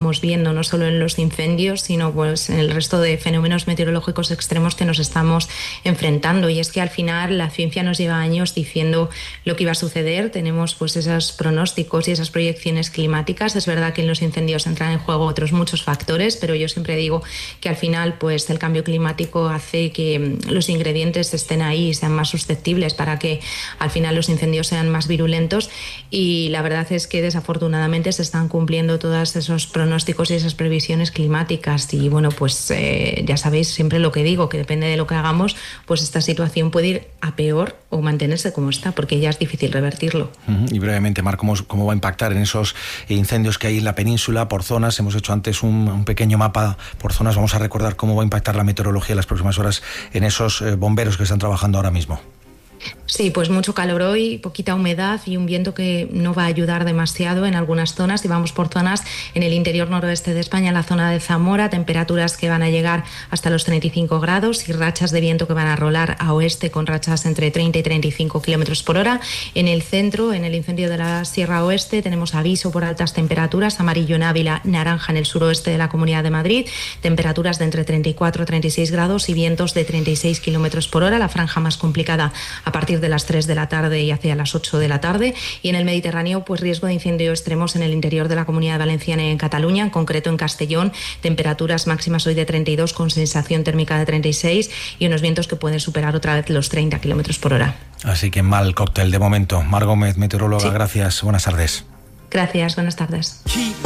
estamos viendo, no solo en los incendios, sino pues en el resto de fenómenos meteorológicos extremos que nos estamos enfrentando. Y es que al final la ciencia nos lleva años diciendo lo que iba a suceder. Tenemos pues esos pronósticos y esas proyecciones climáticas. Es verdad que en los incendios entran en juego otros muchos factores, pero yo siempre digo que al final pues el cambio climático hace que los ingredientes estén ahí y sean más susceptibles para que al final los incendios sean más virulentos, y la verdad es que desafortunadamente se están cumpliendo todos esos pronósticos y esas previsiones climáticas. Y bueno, pues ya sabéis siempre lo que digo, que depende de lo que hagamos, pues esta situación puede ir a peor o mantenerse como está, porque ya es difícil revertirlo. Y brevemente, Mar, ¿cómo va a impactar en esos incendios que hay en la península por zonas? Hemos hecho antes un pequeño mapa por zonas. Vamos a recordar cómo va a impactar la meteorología en las próximas horas en esos bomberos que están trabajando ahora mismo. Sí, pues mucho calor hoy, poquita humedad y un viento que no va a ayudar demasiado en algunas zonas. Y vamos por zonas en el interior noroeste de España, en la zona de Zamora, temperaturas que van a llegar hasta los 35 grados y rachas de viento que van a rolar a oeste con rachas entre 30 y 35 kilómetros por hora. En el centro, en el incendio de la Sierra Oeste, tenemos aviso por altas temperaturas, amarillo en Ávila, naranja en el suroeste de la Comunidad de Madrid, temperaturas de entre 34 y 36 grados y vientos de 36 kilómetros por hora. La franja más complicada a partir de las 3 de la tarde y hacia las 8 de la tarde. Y en el Mediterráneo, pues riesgo de incendios extremos en el interior de la Comunidad Valenciana y en Cataluña, en concreto en Castellón, temperaturas máximas hoy de 32 con sensación térmica de 36 y unos vientos que pueden superar otra vez los 30 kilómetros por hora. Así que mal cóctel de momento. Mar Gómez, meteoróloga, sí. Gracias, buenas tardes. Gracias, buenas tardes.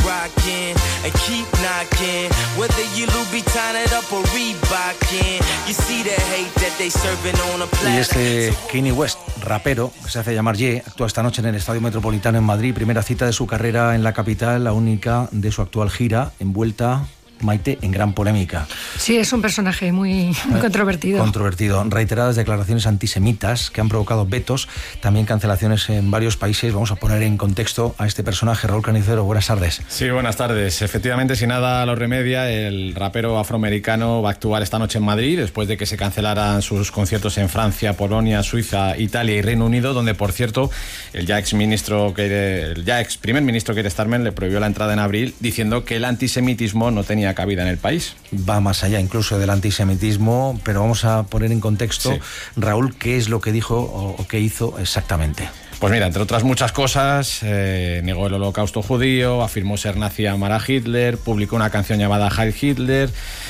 Y este Kanye West, rapero, que se hace llamar Ye, actúa esta noche en el Estadio Metropolitano en Madrid, primera cita de su carrera en la capital, la única de su actual gira, envuelta, Maite, en gran polémica. Sí, es un personaje muy controvertido. Controvertido. Reiteradas declaraciones antisemitas que han provocado vetos, también cancelaciones en varios países. Vamos a poner en contexto a este personaje. Raúl Canicero, buenas tardes. Sí, buenas tardes. Efectivamente, si nada lo remedia, el rapero afroamericano va a actuar esta noche en Madrid, después de que se cancelaran sus conciertos en Francia, Polonia, Suiza, Italia y Reino Unido, donde, por cierto, el ya ex primer ministro Keir Starmer le prohibió la entrada en abril, diciendo que el antisemitismo no tenía cabida en el país. Va más allá incluso del antisemitismo, pero vamos a poner en contexto, sí. Raúl, ¿qué es lo que dijo o qué hizo exactamente? Pues mira, entre otras muchas cosas, negó el holocausto judío, afirmó ser nazi a amar a Hitler, publicó una canción llamada Heil Hitler,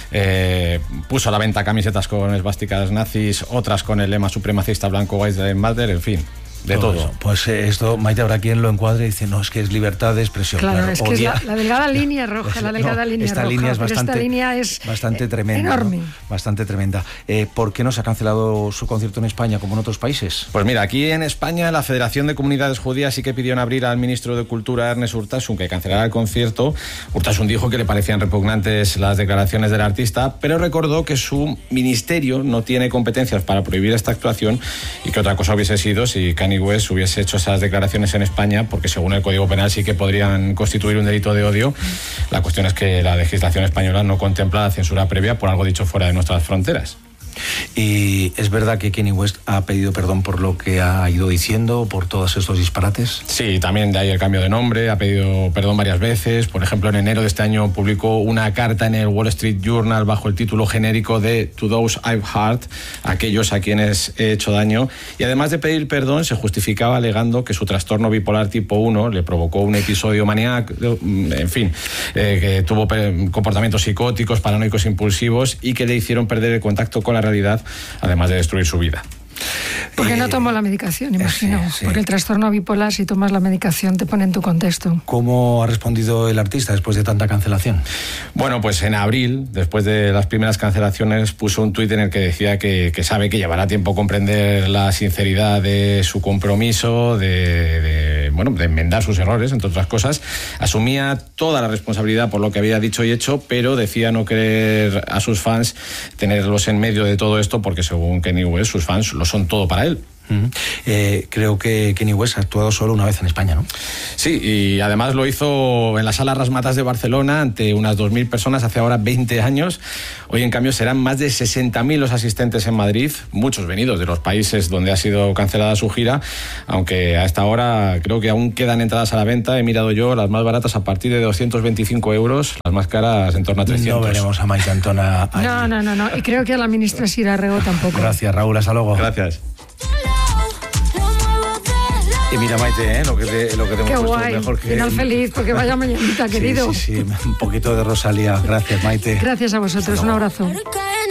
puso a la venta camisetas con esvásticas nazis, otras con el lema supremacista blanco White Lives Matter, en fin. De todo. Eso. Pues esto, Maite, habrá quien lo encuadre y dice, no, es que es libertad de expresión. Claro, es que es la delgada línea roja, la delgada línea roja. Esta línea es bastante tremenda. Enorme. ¿No? Bastante tremenda. ¿Por qué no se ha cancelado su concierto en España como en otros países? Pues mira, aquí en España la Federación de Comunidades Judías sí que pidió en abril al ministro de Cultura, Ernest Urtasun, que cancelara el concierto. Urtasun dijo que le parecían repugnantes las declaraciones del artista, pero recordó que su ministerio no tiene competencias para prohibir esta actuación y que otra cosa hubiese sido si Kanye West hubiese hecho esas declaraciones en España, porque según el Código Penal sí que podrían constituir un delito de odio. La cuestión es que la legislación española no contempla la censura previa por algo dicho fuera de nuestras fronteras. ¿Y es verdad que Kanye West ha pedido perdón por lo que ha ido diciendo, por todos estos disparates? Sí, también de ahí el cambio de nombre, ha pedido perdón varias veces. Por ejemplo, en enero de este año publicó una carta en el Wall Street Journal bajo el título genérico de To Those I've Hurt, aquellos a quienes he hecho daño. Y además de pedir perdón, se justificaba alegando que su trastorno bipolar tipo 1 le provocó un episodio maníaco, en fin, que tuvo comportamientos psicóticos, paranoicos, impulsivos y que le hicieron perder el contacto con la realidad, además de destruir su vida. Porque no tomó la medicación, imagino. Sí. Porque el trastorno bipolar, si tomas la medicación, te pone en tu contexto. ¿Cómo ha respondido el artista después de tanta cancelación? Bueno, pues en abril, después de las primeras cancelaciones, puso un tuit en el que decía que sabe que llevará tiempo comprender la sinceridad de su compromiso, de enmendar sus errores, entre otras cosas. Asumía toda la responsabilidad por lo que había dicho y hecho, pero decía no querer a sus fans tenerlos en medio de todo esto, porque según Kanye West, sus fans lo son todo para él. Creo que Kanye West ha actuado solo una vez en España, ¿no? Sí, y además lo hizo en la Sala Rasmatas de Barcelona ante unas 2.000 personas hace ahora 20 años. Hoy, en cambio, serán más de 60.000 los asistentes en Madrid, muchos venidos de los países donde ha sido cancelada su gira, aunque a esta hora creo que aún quedan entradas a la venta. He mirado yo, las más baratas a partir de 225 euros, las más caras en torno a 300. No veremos a Maite Antona allí. No. Y creo que a la ministra Sira Rego tampoco. Gracias, Raúl. Hasta luego. Gracias. Y mira, Maite, lo que te hemos Qué puesto guay, mejor que... final feliz, porque vaya mañanita, querido. Sí, un poquito de Rosalía. Gracias, Maite. Gracias a vosotros, un abrazo.